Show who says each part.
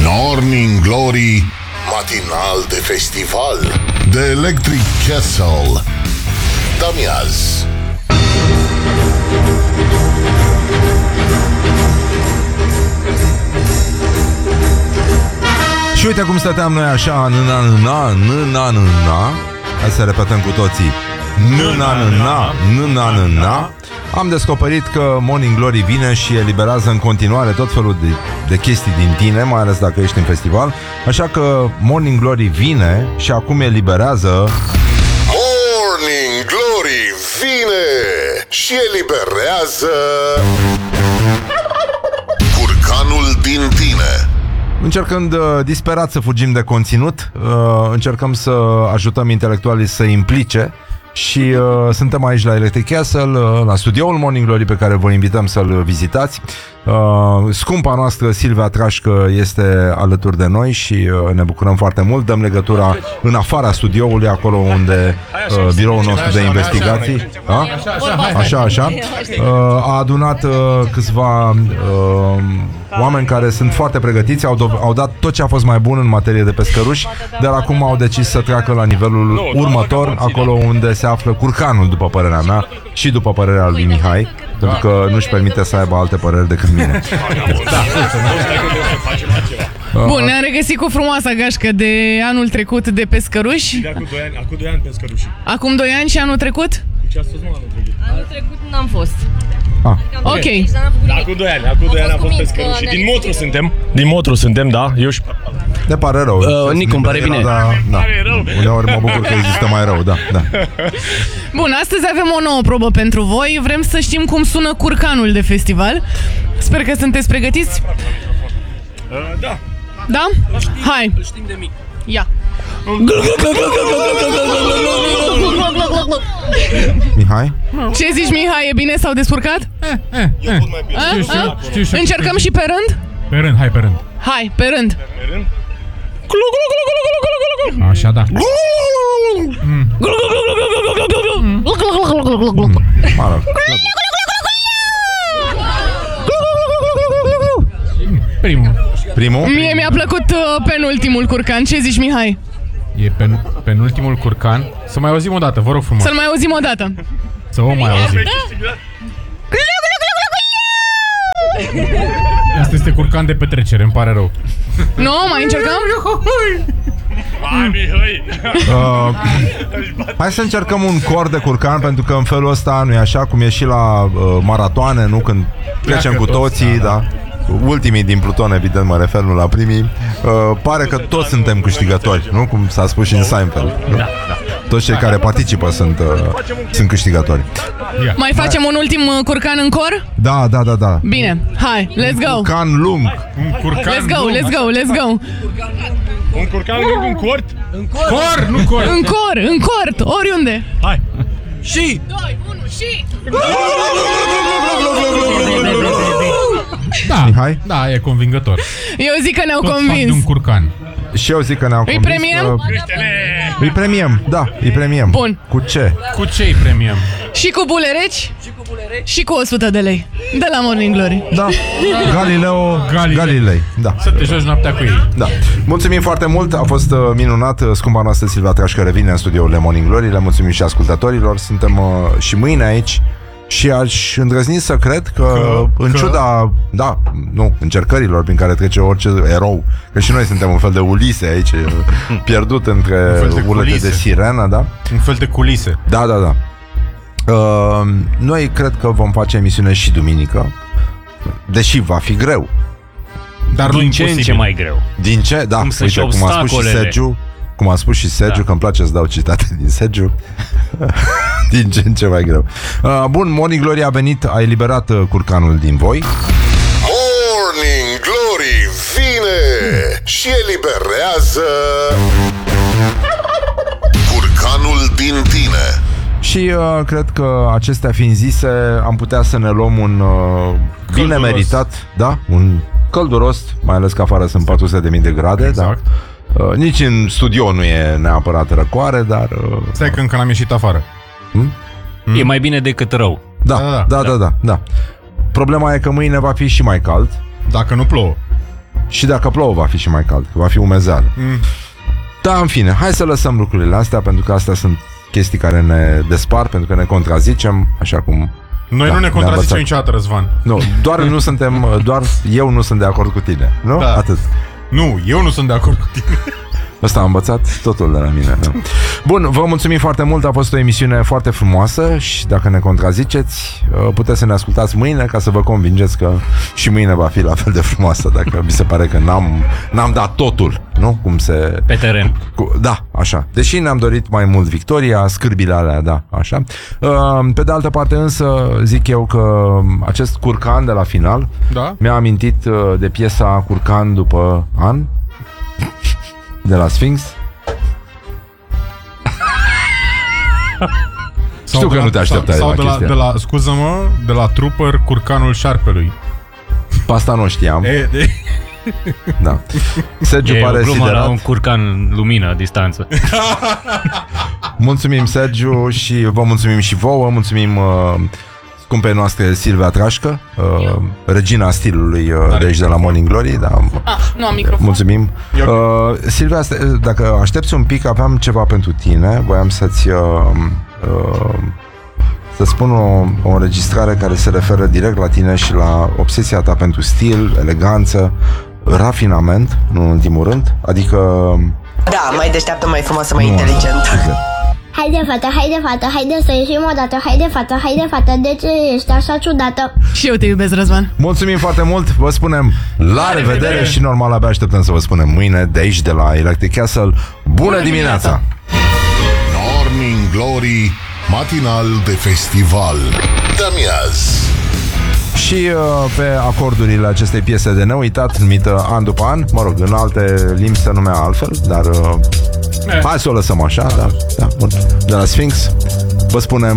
Speaker 1: Morning Glory, matinal de festival de Electric Castle. Damiaz.
Speaker 2: Și uite cum stăteam noi așa, hai să repetăm cu toții. Am descoperit că Morning Glory vine și eliberează în continuare tot felul de chestii din tine, mai ales dacă ești în festival. Așa că Morning Glory vine și acum eliberează.
Speaker 1: Morning Glory vine și eliberează curcanul din tine.
Speaker 2: Încercând disperat să fugim de conținut, încercăm să ajutăm intelectualii să implice. Și suntem aici la Electric Castle, la studioul Morning Glory pe care vă invităm să-l vizitați. Scumpa noastră Silvia Trașcă este alături de noi și ne bucurăm foarte mult. Dăm legătura în afara studioului, acolo unde biroul nostru de investigații așa a adunat câțiva oameni care sunt foarte pregătiți, au dat tot ce a fost mai bun în materie de pescăruși, dar acum au decis să treacă la nivelul următor, acolo unde se află curcanul, după părerea mea și după părerea lui Mihai, pentru că nu-și permite să aibă alte păreri decât mine.
Speaker 3: Bun, ne-am regăsit cu frumoasa gașcă de anul trecut de pescăruși.
Speaker 4: Acum 2 ani pescăruși.
Speaker 3: Acum 2 ani și anul trecut?
Speaker 4: Ce ați fost, mă, anul trecut?
Speaker 5: Anul trecut n-am fost.
Speaker 3: Ok.
Speaker 4: Acum 2 ani am fost pescăruși. Din Motru suntem, da? Eu și...
Speaker 2: Ne pare rău.
Speaker 6: Nicu, îmi pare bine.
Speaker 2: Da. Uneori mă bucur că există mai rău, da.
Speaker 3: Bun, astăzi avem o nouă probă pentru voi. Vrem să știm cum sună curcanul de festival. Sper că sunteți pregătiți.
Speaker 4: Da.
Speaker 3: Da? Hai.
Speaker 6: Îl știm de mic.
Speaker 3: Ia.
Speaker 2: Mihai?
Speaker 3: Ce zici, Mihai? E bine sau descurcat?
Speaker 4: Eu pot mai bine.
Speaker 3: Încercăm și pe rând?
Speaker 7: Pe rând, hai pe rând.
Speaker 3: Hai, pe rând.
Speaker 7: Așa, da.
Speaker 2: Primul?
Speaker 3: Mie mi-a plăcut penultimul curcan. Ce zici, Mihai?
Speaker 7: E penultimul curcan. Să mai auzim o dată, vă rog frumos.
Speaker 3: Să-l mai auzim o dată.
Speaker 7: Să o mai auzim. Asta este curcan de petrecere, îmi pare rău.
Speaker 3: Nu, mai încercăm?
Speaker 4: Hai, Mihai!
Speaker 2: Hai să încercăm un cor de curcan, pentru că în felul ăsta, nu e așa, cum e și la maratoane, nu? Când plecem cu toții, da. Ultimii din Pluton, evident, mă refer, nu la primii. Pare că toți suntem câștigători, nu? Cum s-a spus și în Seinfeld. Da. Toți cei care participă sunt câștigători.
Speaker 3: Mai facem un ultim curcan în cor?
Speaker 2: Da.
Speaker 3: Bine, hai, let's go.
Speaker 2: Curcan lung.
Speaker 3: Let's go.
Speaker 4: Un curcan lung în cort?
Speaker 7: Cor, nu cor.
Speaker 3: În cort, oriunde.
Speaker 4: Hai!
Speaker 6: Și
Speaker 3: 2, 1 și...
Speaker 7: Da,
Speaker 2: Mihai?
Speaker 7: da, e convingător.
Speaker 3: Eu zic că ne-au
Speaker 7: Tot fapt
Speaker 3: convins.
Speaker 7: de un curcan.
Speaker 2: Și eu zic că ne-au
Speaker 3: Îi
Speaker 2: convins.
Speaker 3: premiem?
Speaker 2: Îi premiem, da, îi premiem.
Speaker 3: Bun.
Speaker 2: Cu ce?
Speaker 7: Cu ce îi premiem?
Speaker 3: Și cu bulereci și cu 100 de lei. De la Morning Glory.
Speaker 2: Da, Galilei. Da.
Speaker 7: Să te joci noaptea cu ei.
Speaker 2: Da. Mulțumim foarte mult, a fost minunat. Scumpa noastră Silvia Trașcă revine în studioul Morning Glory. Le mulțumim și ascultătorilor. Suntem și mâine aici. Și aș îndrăzni să cred că în ciuda, încercărilor prin care trece orice erou, că și noi suntem un fel de Ulise aici, pierdut între urlete de sirenă, da?
Speaker 7: Un fel de culise.
Speaker 2: Da. Noi cred că vom face emisiune și duminică, deși va fi greu.
Speaker 7: Dar nu imposibil.
Speaker 6: Din ce mai greu.
Speaker 2: Din ce? Da,
Speaker 6: Cum
Speaker 2: uite, cum a spus și Sergiu, că îmi place să dau citate din Sergiu. Din ce în ce mai greu. Bun, Morning Glory a venit, a eliberat curcanul din voi.
Speaker 1: Morning Glory vine și eliberează curcanul din tine.
Speaker 2: Și cred că acestea fiind zise, am putea să ne luăm un bine meritat, da? Un călduros, mai ales că afară sunt 400.000 de grade,
Speaker 7: exact.
Speaker 2: Da? Nici în studio nu e neapărat răcoare, dar...
Speaker 7: Stai că încă n-am ieșit afară.
Speaker 6: E mai bine decât rău.
Speaker 2: Da. Problema e că mâine va fi și mai cald.
Speaker 7: Dacă nu plouă.
Speaker 2: Și dacă plouă va fi și mai cald, că va fi umezeală. Da, în fine, hai să lăsăm lucrurile astea, pentru că astea sunt chestii care ne despart, pentru că ne contrazicem, așa cum...
Speaker 7: Noi nu ne contrazicem niciodată, Răzvan.
Speaker 2: Nu, doar eu nu sunt de acord cu tine, nu?
Speaker 7: Da.
Speaker 2: Atât.
Speaker 7: Nu, eu nu sunt de acord cu tine.
Speaker 2: Ăsta a învățat totul de la mine. Da. Bun, vă mulțumim foarte mult, a fost o emisiune foarte frumoasă și dacă ne contraziceți, puteți să ne ascultați mâine ca să vă convingeți că și mâine va fi la fel de frumoasă, dacă vi se pare că n-am dat totul, nu? Cum se...
Speaker 6: Pe teren.
Speaker 2: Da, așa. Deși ne-am dorit mai mult victoria, scârbile alea, da, așa. Pe de altă parte însă, zic eu că acest curcan de la final mi-a amintit de piesa Curcan după an de la Sphinx. Știu că nu te așteptai la chestia.
Speaker 7: Scuză-mă, de la Trooper, Curcanul Șarpelui.
Speaker 2: Pe asta nu știam. Da. Sergiu pare siderat.
Speaker 6: La un curcan lumină, distanță.
Speaker 2: Mulțumim, Sergiu, și vă mulțumim și vouă. Mulțumim scumpei noastre Silvia Trașcă, regina stilului de aici de la Morning Glory. Da.
Speaker 3: Nu am microfon.
Speaker 2: Mulțumim. Silvia, dacă aștepți un pic, aveam ceva pentru tine. Voiam să-ți spun o înregistrare care se referă direct la tine și la obsesia ta pentru stil, eleganță, rafinament, nu în ultimul rând. Adică...
Speaker 5: Da, mai deșteaptă, mai frumoasă, mai inteligentă.
Speaker 8: Haide, fată, haide să ieșim odată. Haide, fată, de ce ești așa ciudată?
Speaker 3: Și eu te iubesc, Răzvan.
Speaker 2: Mulțumim foarte mult, vă spunem la revedere și normal abia așteptăm să vă spunem mâine de aici, de la Electric Castle. Bună dimineața!
Speaker 1: Morning Glory, matinal de festival de miaz.
Speaker 2: Și pe acordurile acestei piese de neuitat, numită An după an, mă rog, în alte limbi se numea altfel, dar hai să o lăsăm așa, da, bun. De la Sphinx vă spunem